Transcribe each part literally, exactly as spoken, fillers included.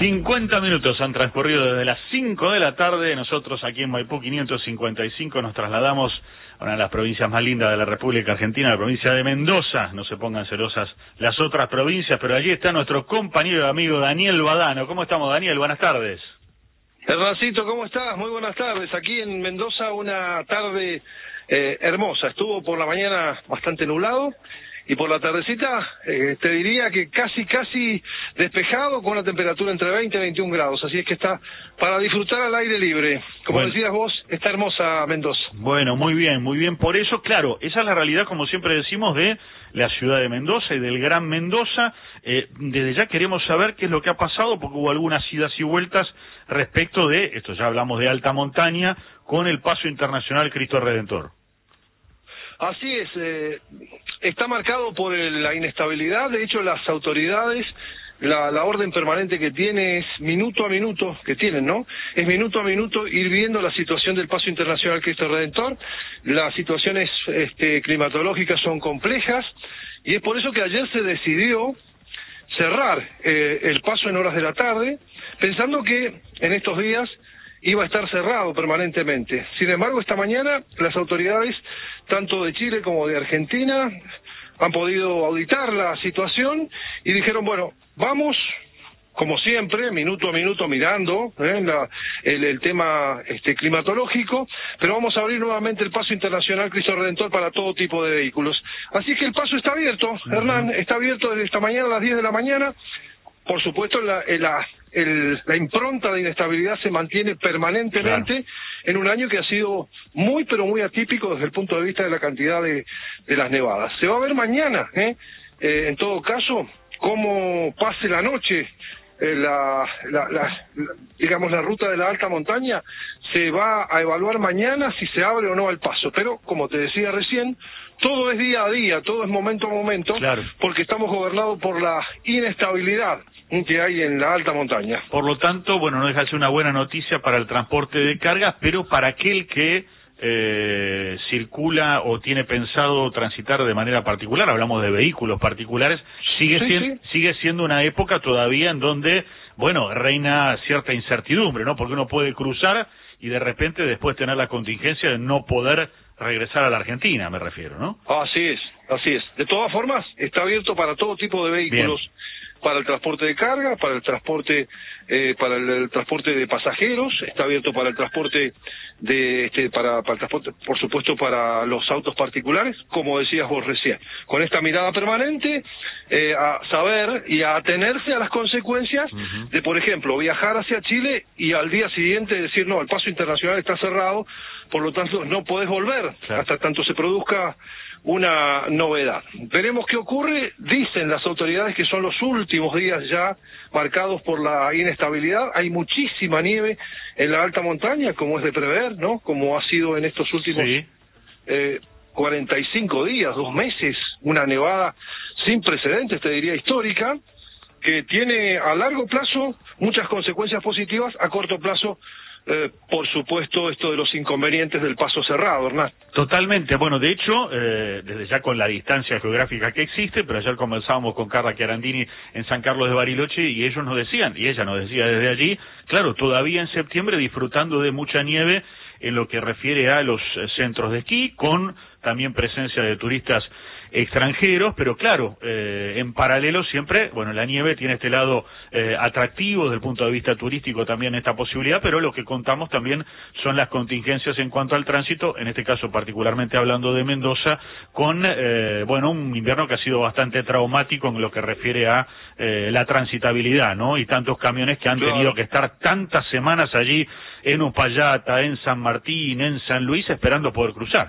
cincuenta minutos han transcurrido desde las cinco de la tarde. Nosotros aquí en Maipú quinientos cincuenta y cinco nos trasladamos a una de las provincias más lindas de la República Argentina, la provincia de Mendoza. No se pongan celosas las otras provincias, pero allí está nuestro compañero y amigo Daniel Badano. ¿Cómo estamos, Daniel? Buenas tardes. Hernancito, ¿cómo estás? Muy buenas tardes. Aquí en Mendoza una tarde eh, hermosa. Estuvo por la mañana bastante nublado y por la tardecita eh, te diría que casi, casi despejado, con una temperatura entre veinte y veintiún grados. Así es que está para disfrutar al aire libre. Como bueno. decías vos, está hermosa Mendoza. Bueno, muy bien, muy bien. Por eso, claro, esa es la realidad, como siempre decimos, de la ciudad de Mendoza y del Gran Mendoza. Eh, desde ya queremos saber qué es lo que ha pasado, porque hubo algunas idas y vueltas respecto de, esto ya hablamos de alta montaña, con el Paso Internacional Cristo Redentor. Así es, eh, está marcado por el, la inestabilidad. De hecho, las autoridades, la, la orden permanente que tiene es minuto a minuto, que tienen, ¿no? Es minuto a minuto ir viendo la situación del Paso Internacional Cristo Redentor. Las situaciones este, climatológicas son complejas y es por eso que ayer se decidió cerrar eh, el paso en horas de la tarde, pensando que en estos días iba a estar cerrado permanentemente. Sin embargo, esta mañana las autoridades, tanto de Chile como de Argentina, han podido auditar la situación y dijeron, bueno, vamos, como siempre, minuto a minuto mirando ¿eh? la, el, el tema este, climatológico, pero vamos a abrir nuevamente el Paso Internacional Cristo Redentor para todo tipo de vehículos. Así que el paso está abierto, uh-huh. Hernán, está abierto desde esta mañana a las diez de la mañana. Por supuesto, la, la, el, la impronta de inestabilidad se mantiene permanentemente claro. en un año que ha sido muy, pero muy atípico desde el punto de vista de la cantidad de, de las nevadas. Se va a ver mañana, ¿eh? Eh, en todo caso, cómo pase la noche, eh, la, la, la, la, digamos, la ruta de la alta montaña, se va a evaluar mañana si se abre o no el paso. Pero, como te decía recién, todo es día a día, todo es momento a momento, claro. porque estamos gobernados por la inestabilidad que hay en la alta montaña. Por lo tanto, bueno, no deja de ser una buena noticia para el transporte de cargas, pero para aquel que eh, circula o tiene pensado transitar de manera particular, hablamos de vehículos particulares, sigue, sí, siendo, sí. sigue siendo una época todavía en donde, bueno, reina cierta incertidumbre, ¿no? Porque uno puede cruzar y de repente después tener la contingencia de no poder regresar a la Argentina, me refiero, ¿no? Así es, así es. De todas formas, está abierto para todo tipo de vehículos. Bien. Para el transporte de carga, para el transporte eh, para el, el transporte de pasajeros, está abierto para el transporte de este para, para el transporte, por supuesto, para los autos particulares, como decías vos recién, con esta mirada permanente eh, a saber y a atenerse a las consecuencias uh-huh. de, por ejemplo, viajar hacia Chile y al día siguiente decir, no, el paso internacional está cerrado, por lo tanto no podés volver claro. hasta tanto se produzca una novedad. Veremos qué ocurre. Dicen las autoridades que son los últimos días ya marcados por la inestabilidad. Hay muchísima nieve en la alta montaña, como es de prever, ¿no? Como ha sido en estos últimos sí. eh, cuarenta y cinco días, dos meses, una nevada sin precedentes, te diría histórica, que tiene a largo plazo muchas consecuencias positivas, a corto plazo Eh, por supuesto, esto de los inconvenientes del paso cerrado, Hernán. Totalmente. Bueno, de hecho, eh, desde ya con la distancia geográfica que existe, pero ayer conversábamos con Carla Chiarandini en San Carlos de Bariloche y ellos nos decían, y ella nos decía desde allí, claro, todavía en septiembre disfrutando de mucha nieve en lo que refiere a los centros de esquí, con también presencia de turistas extranjeros, pero claro, eh, en paralelo siempre, bueno, la nieve tiene este lado eh, atractivo desde el punto de vista turístico también esta posibilidad, pero lo que contamos también son las contingencias en cuanto al tránsito, en este caso particularmente hablando de Mendoza, con, eh, bueno, un invierno que ha sido bastante traumático en lo que refiere a eh, la transitabilidad, ¿no? Y tantos camiones que han claro. tenido que estar tantas semanas allí en Uspallata, en San Martín, en San Luis, esperando poder cruzar.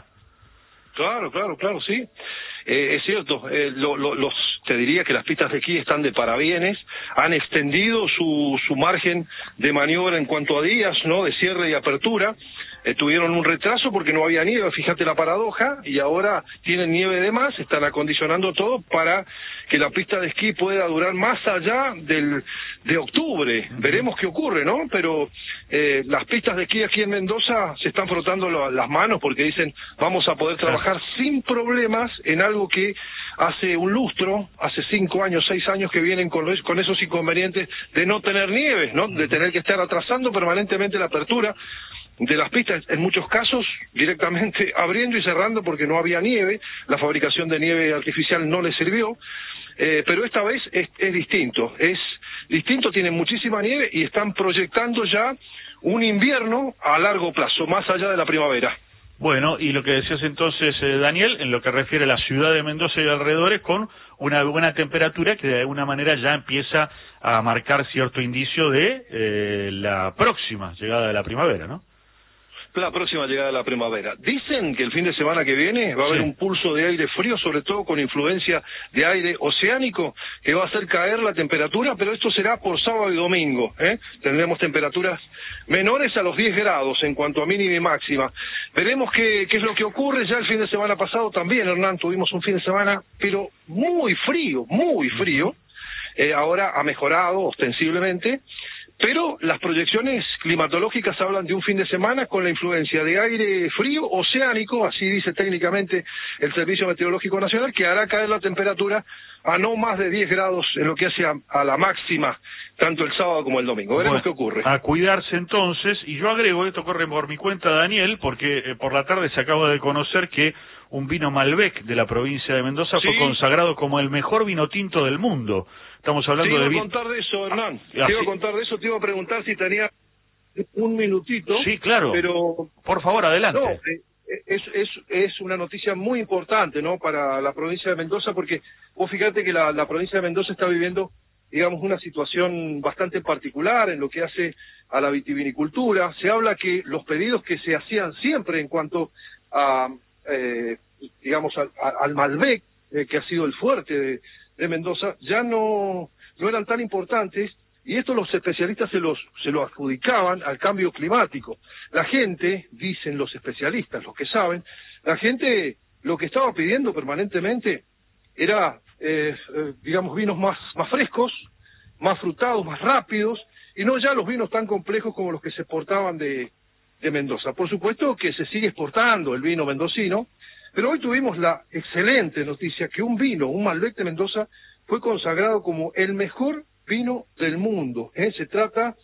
Claro, claro, claro, sí. Eh, es cierto, eh, lo, lo, los, te diría que las pistas de esquí están de parabienes, han extendido su, su margen de maniobra en cuanto a días, ¿no? De cierre y apertura. Eh, tuvieron un retraso porque no había nieve, fíjate la paradoja, y ahora tienen nieve de más, están acondicionando todo para que la pista de esquí pueda durar más allá del de octubre. Veremos qué ocurre, ¿no? Pero eh, las pistas de esquí aquí en Mendoza se están frotando lo, las manos porque dicen, vamos a poder trabajar sin problemas en algo que hace un lustro, hace cinco años, seis años que vienen con, los, con esos inconvenientes de no tener nieve, ¿no? De tener que estar atrasando permanentemente la apertura de las pistas, en muchos casos directamente abriendo y cerrando porque no había nieve, la fabricación de nieve artificial no les sirvió, eh, pero esta vez es, es distinto, es distinto, tienen muchísima nieve y están proyectando ya un invierno a largo plazo, más allá de la primavera. Bueno, y lo que decías entonces, eh, Daniel, en lo que refiere a la ciudad de Mendoza y alrededores, con una buena temperatura que de alguna manera ya empieza a marcar cierto indicio de eh, la próxima llegada de la primavera, ¿no? La próxima llegada de la primavera. Dicen que el fin de semana que viene va a haber sí. un pulso de aire frío, sobre todo con influencia de aire oceánico, que va a hacer caer la temperatura, pero esto será por sábado y domingo, ¿eh? Tendremos temperaturas menores a los diez grados en cuanto a mínima y máxima. Veremos qué, qué es lo que ocurre. Ya el fin de semana pasado también, Hernán, tuvimos un fin de semana, pero muy frío, muy frío. Eh, ahora ha mejorado ostensiblemente. Pero las proyecciones climatológicas hablan de un fin de semana con la influencia de aire frío oceánico, así dice técnicamente el Servicio Meteorológico Nacional, que hará caer la temperatura a no más de diez grados en lo que hace a, a la máxima, tanto el sábado como el domingo. Veremos bueno, qué ocurre. A cuidarse entonces, y yo agrego, esto corre por mi cuenta, Daniel, porque eh, por la tarde se acaba de conocer que un vino Malbec de la provincia de Mendoza ¿Sí? fue consagrado como el mejor vino tinto del mundo. Estamos hablando de... Te iba a contar de eso, Hernán. Ah, te iba a contar de eso, te iba a preguntar si tenía un minutito. Sí, claro. Pero... Por favor, adelante. No, eh, es, es, es una noticia muy importante, ¿no?, para la provincia de Mendoza, porque vos fíjate que la, la provincia de Mendoza está viviendo, digamos, una situación bastante particular en lo que hace a la vitivinicultura. Se habla que los pedidos que se hacían siempre en cuanto a, eh, digamos, al, al Malbec, eh, que ha sido el fuerte de... de Mendoza, ya no, no eran tan importantes, y esto los especialistas se los se lo adjudicaban al cambio climático. La gente, dicen los especialistas, los que saben, la gente lo que estaba pidiendo permanentemente era, eh, eh, digamos, vinos más, más frescos, más frutados, más rápidos, y no ya los vinos tan complejos como los que se exportaban de, de Mendoza. Por supuesto que se sigue exportando el vino mendocino, pero hoy tuvimos la excelente noticia que un vino, un Malbec de Mendoza, fue consagrado como el mejor vino del mundo. ¿eh? Se trata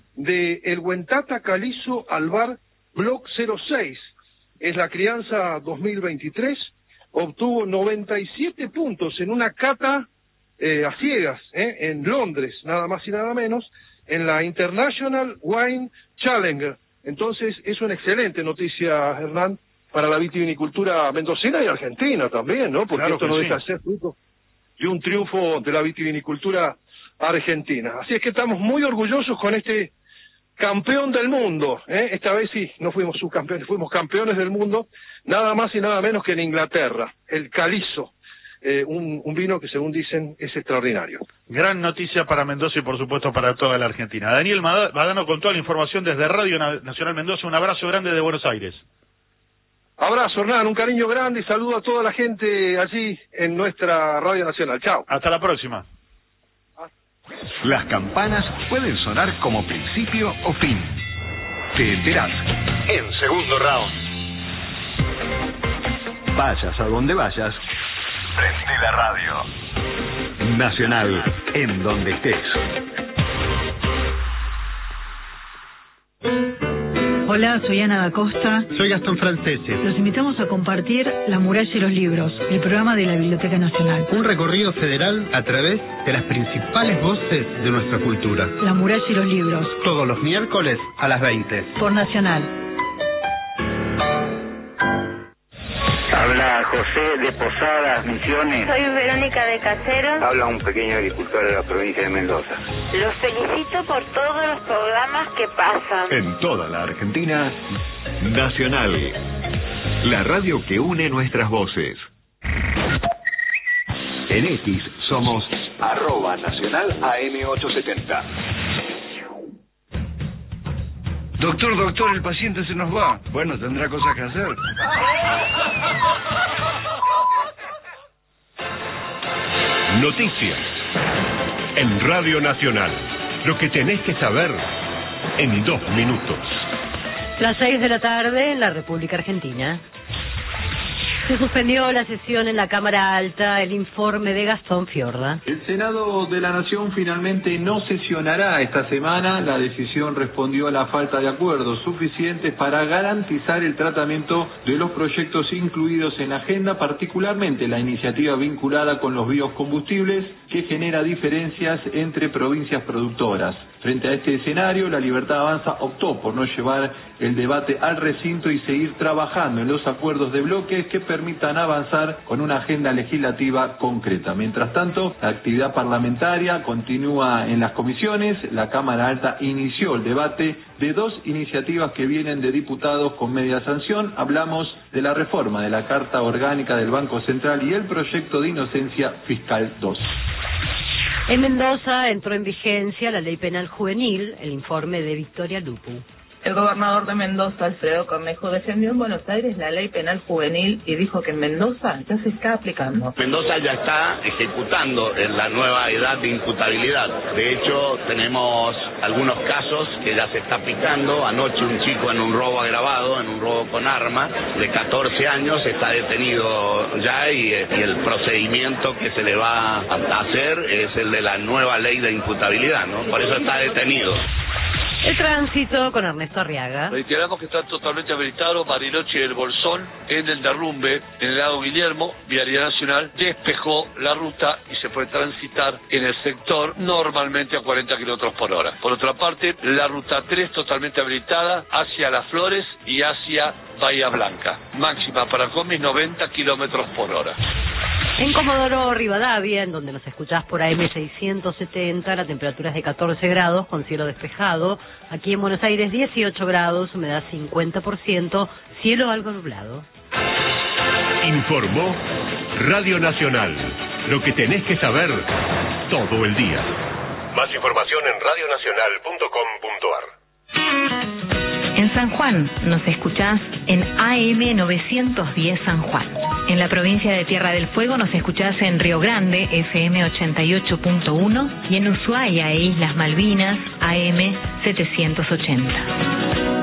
de el Huentata Calizo Albar Block cero seis. Es la crianza dos mil veintitrés. Obtuvo noventa y siete puntos en una cata eh, a ciegas ¿eh? en Londres, nada más y nada menos, en la International Wine Challenger. Entonces, es una excelente noticia, Hernán, para la vitivinicultura mendocina y argentina también, ¿no? Porque claro esto no sí. deja de ser fruto de un triunfo de la vitivinicultura argentina. Así es que estamos muy orgullosos con este campeón del mundo, ¿eh? Esta vez sí, no fuimos subcampeones, fuimos campeones del mundo, nada más y nada menos que en Inglaterra, el Calizo, eh, un, un vino que según dicen es extraordinario. Gran noticia para Mendoza y por supuesto para toda la Argentina. Daniel Badano con toda la información desde Radio Nacional Mendoza, un abrazo grande de Buenos Aires. Abrazo, Hernán, un cariño grande y saludo a toda la gente allí en nuestra Radio Nacional. Chao. Hasta la próxima. Las campanas pueden sonar como principio o fin. Te enterás en segundo round. Vayas a donde vayas, prende la radio. Nacional, en donde estés. Hola, soy Ana da Costa. Soy Gastón Francese. Los invitamos a compartir La Muralla y los Libros, el programa de la Biblioteca Nacional. Un recorrido federal a través de las principales voces de nuestra cultura. La Muralla y los Libros. Todos los miércoles a las veinte. Por Nacional. Habla José de Posadas, Misiones. Soy Verónica de Caseros. Habla un pequeño agricultor de la provincia de Mendoza. Los felicito por todos los programas que pasan. En toda la Argentina, Nacional, la radio que une nuestras voces. En X somos arroba nacional A M ochocientos setenta. Doctor, doctor, el paciente se nos va. Bueno, tendrá cosas que hacer. Noticias en Radio Nacional. Lo que tenés que saber en dos minutos. Las seis de la tarde en la República Argentina. Se suspendió la sesión en la Cámara Alta, el informe de Gastón Fiorda. El Senado de la Nación finalmente no sesionará esta semana. La decisión respondió a la falta de acuerdos suficientes para garantizar el tratamiento de los proyectos incluidos en la agenda, particularmente la iniciativa vinculada con los biocombustibles, que genera diferencias entre provincias productoras. Frente a este escenario, La Libertad Avanza optó por no llevar el debate al recinto y seguir trabajando en los acuerdos de bloques que permitan avanzar con una agenda legislativa concreta. Mientras tanto, la actividad parlamentaria continúa en las comisiones. La Cámara Alta inició el debate de dos iniciativas que vienen de diputados con media sanción. Hablamos de la reforma de la Carta Orgánica del Banco Central y el proyecto de inocencia fiscal dos. En Mendoza entró en vigencia la Ley Penal Juvenil, el informe de Victoria Lupu. El gobernador de Mendoza, Alfredo Cornejo, defendió en Buenos Aires la Ley Penal Juvenil y dijo que en Mendoza ya se está aplicando. Mendoza ya está ejecutando en la nueva edad de imputabilidad. De hecho, tenemos algunos casos que ya se está aplicando. Anoche un chico en un robo agravado, en un robo con arma, de catorce años, está detenido ya y, y el procedimiento que se le va a hacer es el de la nueva ley de imputabilidad, ¿no? Por eso está detenido. El tránsito con Ernesto Arriaga. Reiteramos que está totalmente habilitado Bariloche y el Bolsón en el derrumbe en el lado Guillermo. Vialidad Nacional despejó la ruta y se puede transitar en el sector normalmente a cuarenta kilómetros por hora. Por otra parte, la ruta tres totalmente habilitada hacia Las Flores y hacia Bahía Blanca. Máxima para comis noventa kilómetros por hora. En Comodoro Rivadavia, en donde nos escuchás por A M seiscientos setenta, la temperatura es de catorce grados con cielo despejado. Aquí en Buenos Aires dieciocho grados, humedad cincuenta por ciento, cielo algo nublado. Informó Radio Nacional. Lo que tenés que saber todo el día. Más información en radio nacional punto com punto ar. En San Juan nos escuchás en A M novecientos diez San Juan. En la provincia de Tierra del Fuego nos escuchás en Río Grande, F M ochenta y ocho punto uno, y en Ushuaia e Islas Malvinas, A M setecientos ochenta.